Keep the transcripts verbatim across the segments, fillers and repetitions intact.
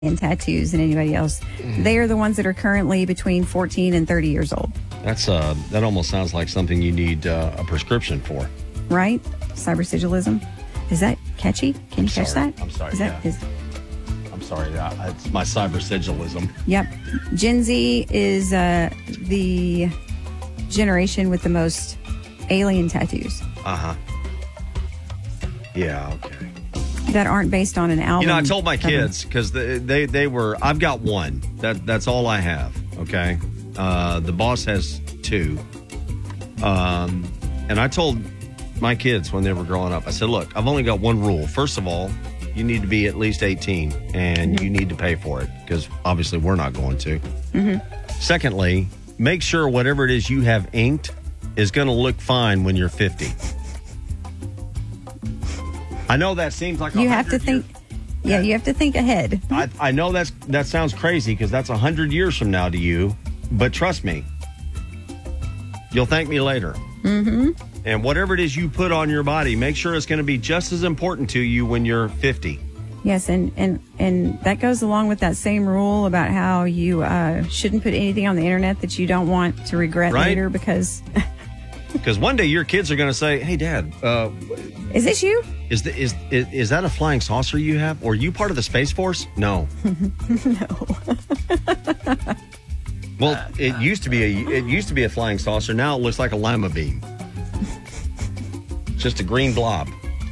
and tattoos than anybody else. Mm. They are the ones that are currently between fourteen and thirty years old. That's uh, that almost sounds like something you need uh, a prescription for. Right? Cybersigilism. Is that catchy? Can I'm you catch sorry. that? I'm sorry. Is that, yeah. is, I'm sorry. Uh, it's my cybersigilism. Yep. Gen Z is uh, the generation with the most alien tattoos. Uh-huh. Yeah, okay. That aren't based on an album. You know, I told my cover. kids, because they, they, they were, I've got one. That That's all I have, okay? Uh, the boss has two. Um, and I told my kids when they were growing up, I said, look, I've only got one rule. First of all, you need to be at least eighteen, and mm-hmm. you need to pay for it, because obviously we're not going to. Mm-hmm. Secondly, make sure whatever it is you have inked is going to look fine when you're fifty. I know that seems like you have to think. Years. Yeah, you have to think ahead. I, I know that's that sounds crazy because that's a hundred years from now to you, but trust me, you'll thank me later. Mm-hmm. And whatever it is you put on your body, make sure it's going to be just as important to you when you're fifty. Yes, and and and that goes along with that same rule about how you uh, shouldn't put anything on the internet that you don't want to regret right? later because. Because one day your kids are going to say, "Hey, Dad, uh, is this you? Is, the, is is is that a flying saucer you have? Or are you part of the Space Force?" No. No. Well, it used to be a it used to be a flying saucer. Now it looks like a lima bean. Just a green blob.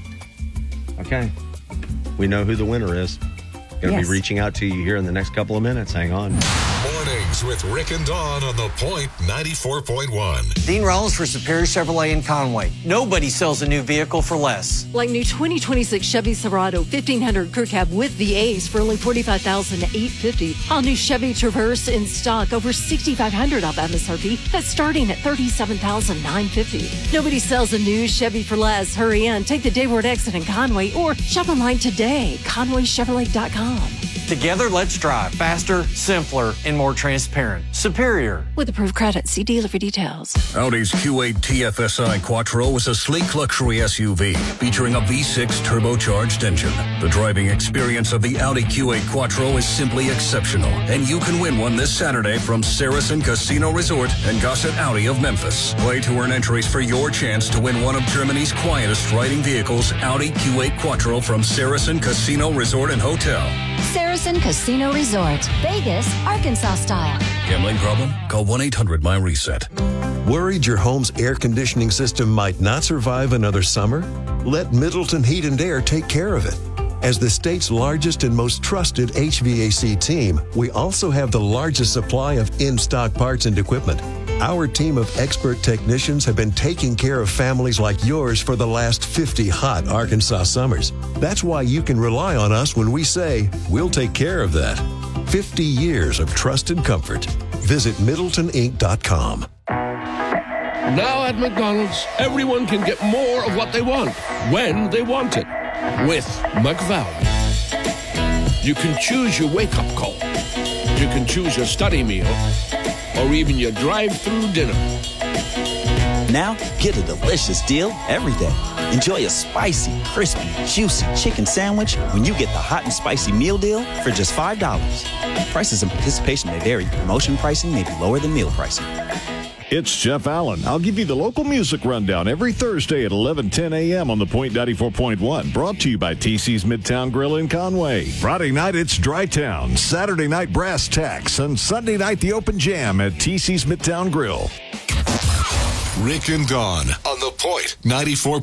Okay. We know who the winner is. Going to yes. be reaching out to you here in the next couple of minutes. Hang on. Mornings with Rick and Dawn on the Point ninety-four point one. Dean Rollins for Superior Chevrolet in Conway. Nobody sells a new vehicle for less. Like new twenty twenty-six Chevy Silverado fifteen hundred Crew Cab with V As for only forty-five thousand eight hundred fifty dollars. All new Chevy Traverse in stock over six thousand five hundred dollars off M S R P. That's starting at thirty-seven thousand nine hundred fifty dollars. Nobody sells a new Chevy for less. Hurry in, take the Dayward exit in Conway or shop online today, Conway Chevrolet dot com. Together, let's drive faster, simpler, and more transparent. Superior. With approved credit, see dealer for details. Audi's Q eight T F S I Quattro is a sleek luxury S U V featuring a V six turbocharged engine. The driving experience of the Audi Q eight Quattro is simply exceptional, and you can win one this Saturday from Saracen Casino Resort and Gossett Audi of Memphis. Play to earn entries for your chance to win one of Germany's quietest riding vehicles, Audi Q eight Quattro from Saracen Casino Resort and Hotel. Saracen Casino Resort, Vegas, Arkansas style. Gambling problem? Call one eight hundred my reset. Worried your home's air conditioning system might not survive another summer? Let Middleton Heat and Air take care of it. As the state's largest and most trusted H V A C team, we also have the largest supply of in-stock parts and equipment. Our team of expert technicians have been taking care of families like yours for the last fifty hot Arkansas summers. That's why you can rely on us when we say, we'll take care of that. fifty years of trust and comfort. Visit Middleton Inc dot com. Now at McDonald's, everyone can get more of what they want, when they want it, with McValue. You can choose your wake-up call. You can choose your study meal, or even your drive-through dinner. Now, get a delicious deal every day. Enjoy a spicy, crispy, juicy chicken sandwich when you get the hot and spicy meal deal for just five dollars. Prices and participation may vary. Promotion pricing may be lower than meal pricing. It's Jeff Allen. I'll give you the local music rundown every Thursday at eleven ten a.m. on the Point ninety-four point one. Brought to you by T C's Midtown Grill in Conway. Friday night, it's Dry Town. Saturday night, Brass Tacks. And Sunday night, the Open Jam at T C's Midtown Grill. Rick and Dawn on the Point ninety-four.